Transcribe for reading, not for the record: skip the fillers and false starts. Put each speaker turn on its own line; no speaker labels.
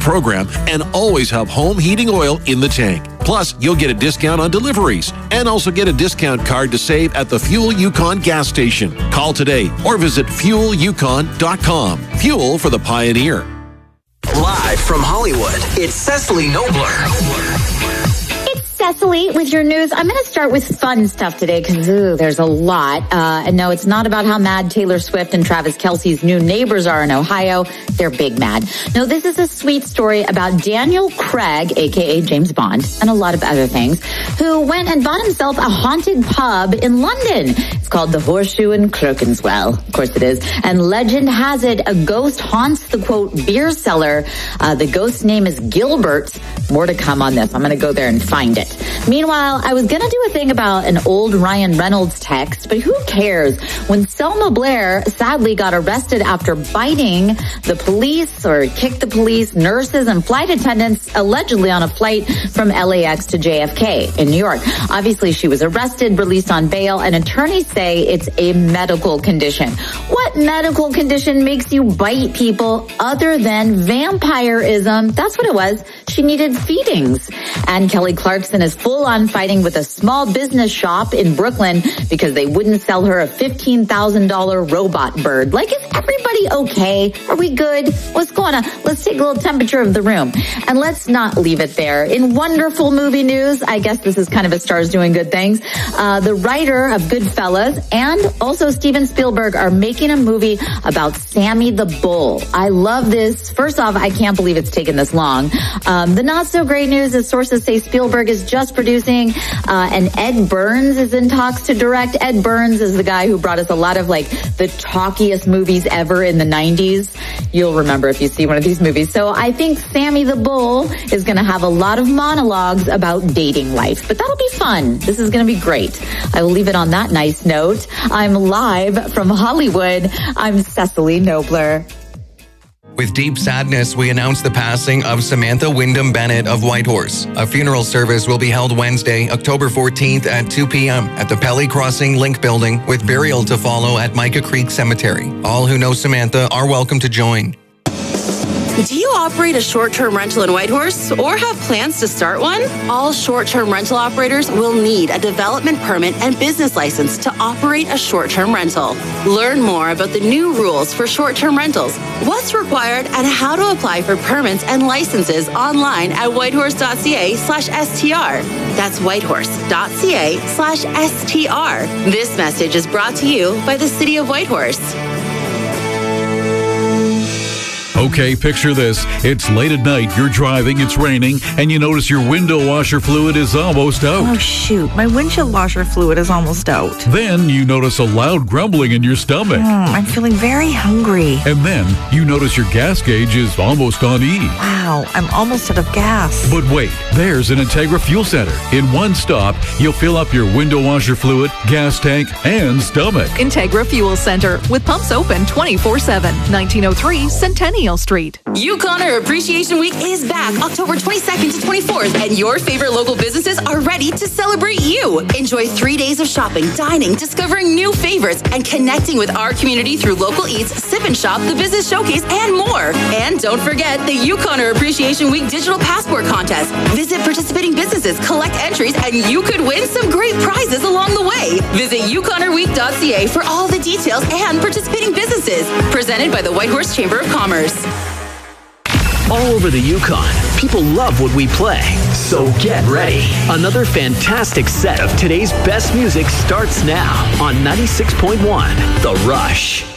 program and always have home heating oil in the tank. Plus, you'll get a discount on deliveries and also get a discount card to save at the Fuel Yukon gas station. Call today or visit fuelyukon.com. Fuel for the pioneer.
Live from Hollywood, it's Cecily Nobler.
Cecily, with your news, I'm going to start with fun stuff today because there's a lot. And no, it's not about how mad Taylor Swift and Travis Kelce's new neighbors are in Ohio. They're big mad. No, this is a sweet story about Daniel Craig, a.k.a. James Bond, and a lot of other things, who went and bought himself a haunted pub in London. It's called the Horseshoe in Clerkenwell. Of course it is. And legend has it a ghost haunts the, quote, beer cellar. The ghost's name is Gilbert. More to come on this. I'm going to go there and find it. Meanwhile, I was going to do a thing about an old Ryan Reynolds text, but who cares? When Selma Blair sadly got arrested after biting the police or kicked the police, nurses, and flight attendants allegedly on a flight from LAX to JFK in New York. Obviously, she was arrested, released on bail, and attorneys say it's a medical condition. What medical condition makes you bite people other than vampirism? That's what it was. She needed feedings. And Kelly Clarkson is full-on fighting with a small business shop in Brooklyn because they wouldn't sell her a $15,000 robot bird. Like, is everybody okay? Are we good? What's going on? Let's take a little temperature of the room. And let's not leave it there. In wonderful movie news, I guess this is kind of a stars doing good things, the writer of Goodfellas and also Steven Spielberg are making a movie about Sammy the Bull. I love this. First off, I can't believe it's taken this long. The not so great news is sources say Spielberg is just producing, and Ed Burns is in talks to direct. Ed Burns is the guy who brought us a lot of like the talkiest movies ever in the 90s. You'll remember if you see one of these movies. So I think Sammy the Bull is going to have a lot of monologues about dating life, but that'll be fun. This is going to be great. I will leave it on that nice note. I'm live from Hollywood. I'm Cecily Nobler.
With deep sadness, we announce the passing of Samantha Wyndham Bennett of Whitehorse. A funeral service will be held Wednesday, October 14th at 2 p.m. at the Pelly Crossing Link Building, with burial to follow at Micah Creek Cemetery. All who know Samantha are welcome to join.
Do you operate a short-term rental in Whitehorse or have plans to start one? All short-term rental operators will need a development permit and business license to operate a short-term rental. Learn more about the new rules for short-term rentals, what's required, and how to apply for permits and licenses online at whitehorse.ca/STR. That's whitehorse.ca/STR. This message is brought to you by the City of Whitehorse.
Okay, picture this. It's late at night, you're driving, it's raining, and you notice your window washer fluid is almost out.
Oh, shoot. My windshield washer fluid is almost out.
Then you notice a loud grumbling in your stomach.
I'm feeling very hungry.
And then you notice your gas gauge is almost on E.
Wow, I'm almost out of gas.
But wait, there's an Integra Fuel Center. In one stop, you'll fill up your window washer fluid, gas tank, and stomach.
Integra Fuel Center, with pumps open 24/7, 1903 Centennial Street.
Yukoner Appreciation Week is back October 22nd to 24th, and your favorite local businesses are ready to celebrate you. Enjoy 3 days of shopping, dining, discovering new favorites, and connecting with our community through local eats, sip and shop, the business showcase, and more. And don't forget the Yukoner Appreciation Week Digital Passport Contest. Visit participating businesses, collect entries, and you could win some great prizes along the way. Visit yukonerweek.ca for all the details and participating businesses. Presented by the Whitehorse Chamber of Commerce.
All over the Yukon, people love what we play. So get ready. Another fantastic set of today's best music starts now on 96.1 The Rush.